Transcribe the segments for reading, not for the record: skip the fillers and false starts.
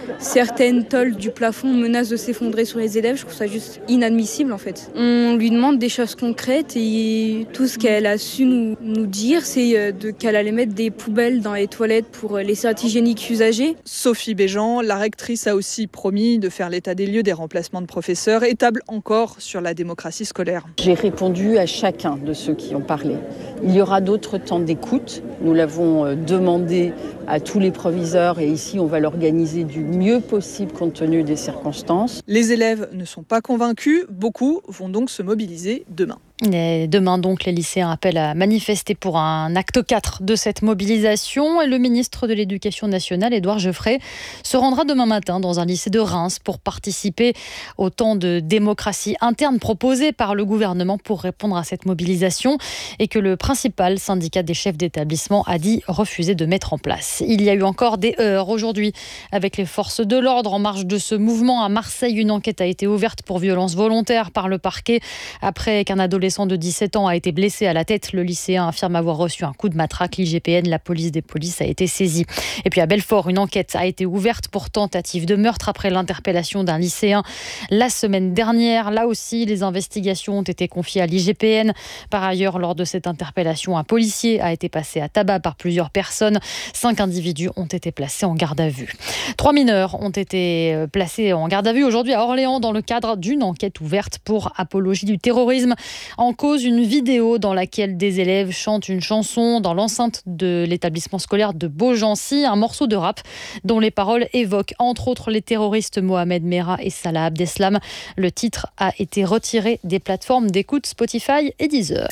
certaines tôles du plafond menacent de s'effondrer sur les élèves. Je trouve ça juste inadmissible en fait. On lui demande des choses concrètes et tout ce qu'elle a su nous dire, c'est qu'elle allait mettre des poubelles dans les toilettes pour les serviettes hygiéniques usagées. Sophie Béjean, la rectrice, a aussi promis de faire l'état des lieux des remplacements de professeurs et table encore sur la démocratie scolaire. J'ai répondu à chacun de ceux qui ont parlé. Il y aura d'autres temps d'écoute. Nous l'avons demandé à tous les proviseurs et ici on va l'organiser du mieux possible compte tenu des circonstances. Les élèves ne sont pas convaincus, beaucoup vont donc se mobiliser demain. Et demain donc, les lycéens appellent à manifester pour un acte 4 de cette mobilisation. Et le ministre de l'Éducation nationale, Édouard Geoffrey, se rendra demain matin dans un lycée de Reims pour participer au temps de démocratie interne proposé par le gouvernement pour répondre à cette mobilisation et que le principal syndicat des chefs d'établissement a dit refuser de mettre en place. Il y a eu encore des heurts aujourd'hui avec les forces de l'ordre en marge de ce mouvement. À Marseille, une enquête a été ouverte pour violence volontaire par le parquet après qu'un adolescent de 17 ans a été blessé à la tête. Le lycéen affirme avoir reçu un coup de matraque. L'IGPN, la police des polices, a été saisie. Et puis à Belfort, une enquête a été ouverte pour tentative de meurtre après l'interpellation d'un lycéen la semaine dernière. Là aussi, les investigations ont été confiées à l'IGPN. Par ailleurs, lors de cette interpellation, un policier a été passé à tabac par plusieurs personnes. 5 individus ont été placés en garde à vue. 3 mineurs ont été placés en garde à vue aujourd'hui à Orléans dans le cadre d'une enquête ouverte pour apologie du terrorisme. En cause, une vidéo dans laquelle des élèves chantent une chanson dans l'enceinte de l'établissement scolaire de Beaugency, un morceau de rap dont les paroles évoquent entre autres les terroristes Mohamed Merah et Salah Abdeslam. Le titre a été retiré des plateformes d'écoute Spotify et Deezer.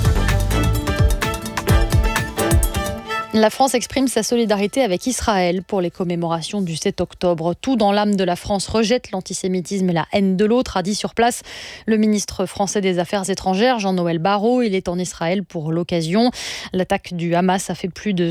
La France exprime sa solidarité avec Israël pour les commémorations du 7 octobre. Tout dans l'âme de la France rejette l'antisémitisme et la haine de l'autre, a dit sur place le ministre français des Affaires étrangères, Jean-Noël Barrot. Il est en Israël pour l'occasion. L'attaque du Hamas a fait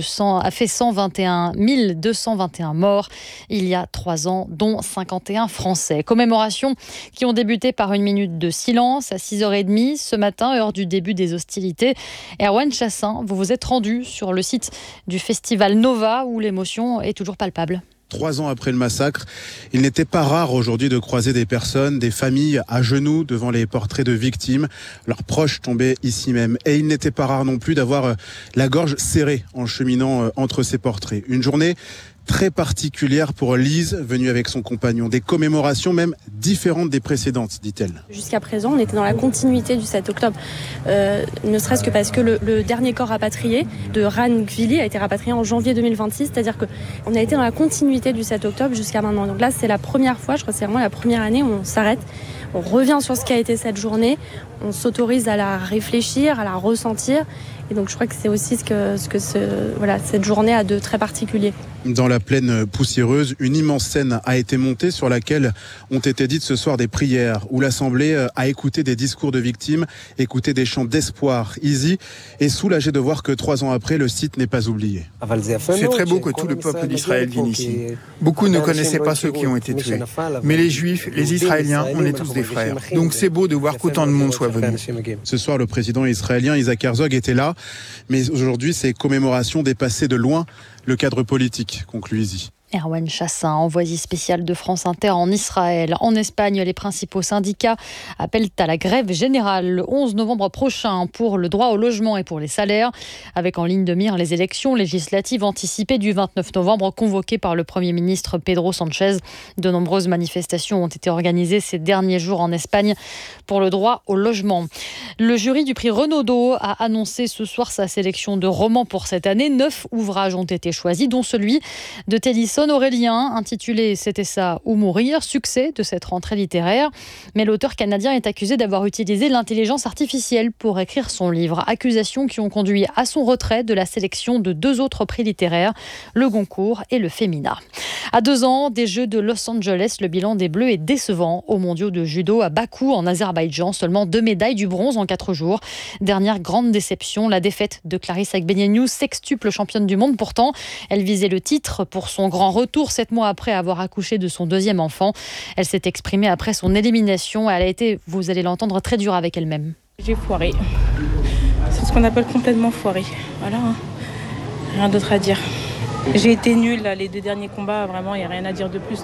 121 221 morts il y a 3 ans, dont 51 Français. Commémorations qui ont débuté par une minute de silence à 6h30 ce matin, heure du début des hostilités. Erwan Chassin, vous vous êtes rendu sur le site du festival Nova où l'émotion est toujours palpable. 3 ans après le massacre, il n'était pas rare aujourd'hui de croiser des personnes, des familles à genoux devant les portraits de victimes, leurs proches tombaient ici même. Et il n'était pas rare non plus d'avoir la gorge serrée en cheminant entre ces portraits. Une journée très particulière pour Lise, venue avec son compagnon. Des commémorations même différentes des précédentes, dit-elle. Jusqu'à présent, on était dans la continuité du 7 octobre. Ne serait-ce que parce que le dernier corps rapatrié de Ran Gvili a été rapatrié en janvier 2026. C'est-à-dire qu'on a été dans la continuité du 7 octobre jusqu'à maintenant. Donc là, c'est la première fois, je crois que c'est vraiment la première année où on s'arrête. On revient sur ce qu'a été cette journée. On s'autorise à la réfléchir, à la ressentir. Et donc je crois que c'est aussi ce que cette journée a de très particulier. Dans la plaine poussiéreuse, une immense scène a été montée sur laquelle ont été dites ce soir des prières, où l'Assemblée a écouté des discours de victimes, écouté des chants d'espoir. Izzy est soulagé de voir que 3 ans après, le site n'est pas oublié. C'est très beau que tout le peuple d'Israël vienne ici. Beaucoup ne connaissaient pas ceux qui ont été tués. Mais les Juifs, les Israéliens, on est tous des frères. Donc c'est beau de voir qu'autant de monde soit venu. Ce soir, le président israélien Isaac Herzog était là. Mais aujourd'hui, ces commémorations dépassaient de loin le cadre politique, conclut Izzy. Erwan Chassin, envoyé spécial de France Inter en Israël. En Espagne, les principaux syndicats appellent à la grève générale le 11 novembre prochain pour le droit au logement et pour les salaires, avec en ligne de mire les élections législatives anticipées du 29 novembre convoquées par le Premier ministre Pedro Sánchez. De nombreuses manifestations ont été organisées ces derniers jours en Espagne pour le droit au logement. Le jury du prix Renaudot a annoncé ce soir sa sélection de romans pour cette année. 9 ouvrages ont été choisis, dont celui de Tennyson Aurélien, intitulé C'était ça ou mourir, succès de cette rentrée littéraire. Mais l'auteur canadien est accusé d'avoir utilisé l'intelligence artificielle pour écrire son livre. Accusations qui ont conduit à son retrait de la sélection de 2 autres prix littéraires, le Goncourt et le Femina. À 2 ans des Jeux de Los Angeles, le bilan des Bleus est décevant. Aux mondiaux de judo à Bakou, en Azerbaïdjan, seulement 2 médailles, du bronze en 4 jours. Dernière grande déception, la défaite de Clarisse Agbenienou, sextuple championne du monde. Pourtant, elle visait le titre pour son grand retour 7 mois après avoir accouché de son 2e enfant. Elle s'est exprimée après son élimination. Elle a été, vous allez l'entendre, très dure avec elle-même. J'ai foiré. C'est ce qu'on appelle complètement foiré. Voilà, rien d'autre à dire. J'ai été nulle là, les 2 derniers combats, vraiment, il n'y a rien à dire de plus.